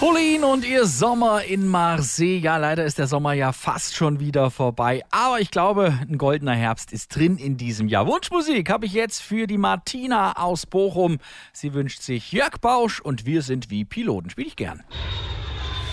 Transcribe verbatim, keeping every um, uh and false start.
Pauline und ihr Sommer in Marseille. Ja, leider ist der Sommer ja fast schon wieder vorbei. Aber ich glaube, ein goldener Herbst ist drin in diesem Jahr. Wunschmusik habe ich jetzt für die Martina aus Bochum. Sie wünscht sich Jörg Bausch und wir sind wie Piloten. Spiel ich gern.